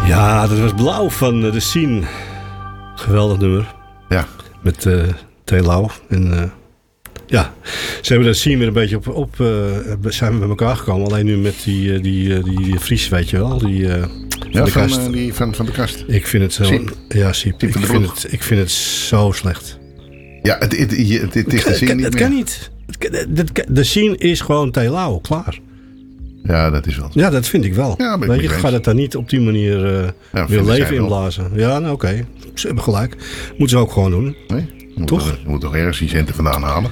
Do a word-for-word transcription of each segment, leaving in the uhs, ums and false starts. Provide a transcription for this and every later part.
Ja, dat was Blauw van uh, The Scene. Geweldig nummer. Ja. Met uh, Telau. En uh, ja, ze hebben The Scene weer een beetje op... op uh, zijn we bij elkaar gekomen. Alleen nu met die, uh, die, uh, die Fries, weet je wel. Die, uh, van ja, de van, kast. Uh, die van, van de kast. Ik vind het zo... Siep. Ja, Siep. Ik, ik, vind het, ik vind het zo slecht. Ja, het, het, het, het, het is de Scene niet Het meer. kan niet. De Scene is gewoon Telau. Klaar. Ja, dat is wel zo. Ja, dat vind ik wel. Ja, weet je, ga dat dan niet op die manier uh, ja, weer leven inblazen. Ja, nou oké. Okay. Ze hebben gelijk. Moeten ze ook gewoon doen. Nee? Je toch? Moet, je moet toch ergens die centen vandaan halen?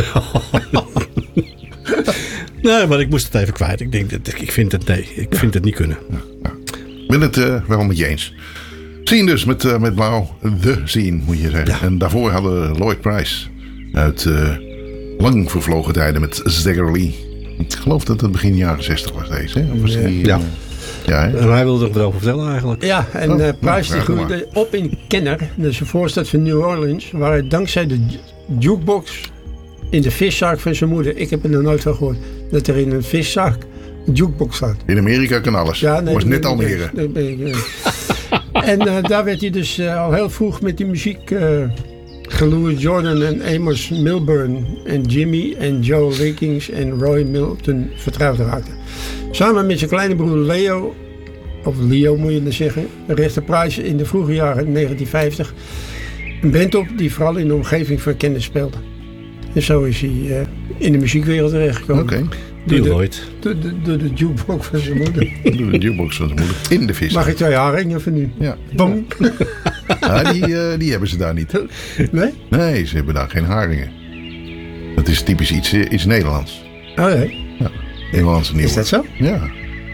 Nee, maar ik moest het even kwijt. Ik denk dat ik vind het nee. Ik ja. vind het niet kunnen. Ja, ja. Ik ben het uh, wel met je eens. Scene dus met, uh, met Blauw. The Scene moet je zeggen. Ja. En daarvoor hadden Lloyd Price uit uh, lang vervlogen tijden met Stagger Lee. Ik geloof dat het begin jaren zestig was deze. Hè? Of was ja. Die, ja. Uh, ja hè? En hij wilde er wat over vertellen eigenlijk. Ja, en oh, uh, Price nou, die groeide op in Kenner. Dat is een voorstad van New Orleans. Waar hij dankzij de jukebox in de viszaak van zijn moeder. Ik heb er nog nooit van gehoord. Dat er in een viszaak een jukebox staat. In Amerika kan alles. Ja, nee, was net Almere. Uh, en uh, daar werd hij dus uh, al heel vroeg met die muziek... Uh, Louis Jordan en Amos Milburn en Jimmy en Joe Likings en Roy Milton vertrouwd raakten. Samen met zijn kleine broer Leo, of Leo moet je dan zeggen, richtte Price in de vroege jaren negentien vijftig een band op die vooral in de omgeving van Kenner speelde. En zo is hij uh, in de muziekwereld terechtgekomen. Oké. Okay. Door de, door, de, door de jukebox van zijn moeder. Door de jukebox van zijn moeder. In de vis. Mag ik twee haringen van nu? Ja. Bom. Ja, die, uh, die hebben ze daar niet. Nee? Nee, ze hebben daar geen haringen. Dat is typisch iets, iets Nederlands. Oh nee? Ja, Nederlandse nieuwe. Is dat zo? Ja.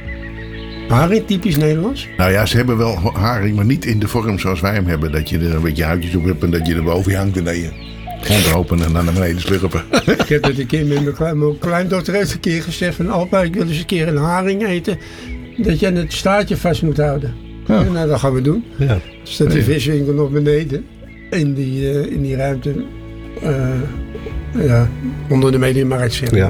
Haring, typisch Nederlands? Nou ja, ze hebben wel haring, maar niet in de vorm zoals wij hem hebben. Dat je er een beetje huidjes op hebt en dat je er boven je hangt en dat je mond open en dan naar beneden slurpen. Ik heb dat een keer met mijn, klein, mijn kleindochter heeft een keer gezegd van Alpa, ik wil eens een keer een haring eten. Dat je aan het staartje vast moet houden. Ja. En nou, dat gaan we doen. Ja. Staat de viswinkel nog beneden. In die, uh, in die ruimte. Uh, ja, onder de mediamarkt zeg maar. Ja.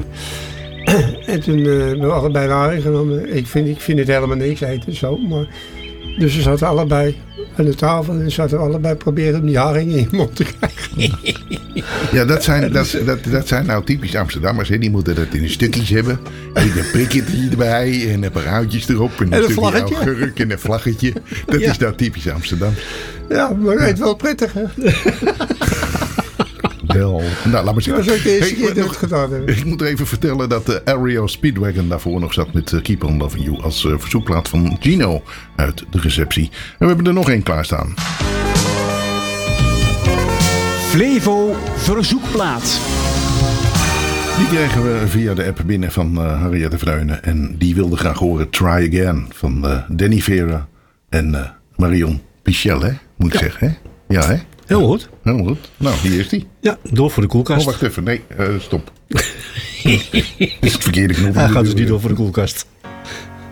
En toen uh, hebben we allebei een haring genomen. Ik vind, ik vind het helemaal niks eten zo. Maar, dus we zaten allebei aan de tafel en zaten we allebei proberen om die haring in je mond te krijgen. Ja, dat zijn, dat, dat, dat zijn nou typisch Amsterdammers. Hè? Die moeten dat in stukjes hebben. En een prikketje erbij en een paar houtjes erop. En een, en een stukje augurk en een vlaggetje. Dat ja. is nou typisch Amsterdam. Ja, maar het is wel prettig hè. Wel. Nou, laat maar zien. Dat is ook de eerste hey, keer dat we het gedaan hebben. Ik moet even vertellen dat de Aereo Speedwagon daarvoor nog zat met uh, Keep On Loving You als uh, verzoekplaat van Gino uit de receptie. En we hebben er nog één klaarstaan. Flevo verzoekplaat. Die kregen we via de app binnen van uh, Harriette Vreunen. En die wilde graag horen Try Again van uh, Danny Vera en uh, Marion Pichel, hè? Moet ik ja. zeggen, hè? Ja, hè? Heel goed. Heel goed. Nou, hier is die. Ja, door voor de koelkast. Oh, wacht even. Nee, uh, stop. Dat is het verkeerde knop. Hij gaat dus niet door voor de koelkast.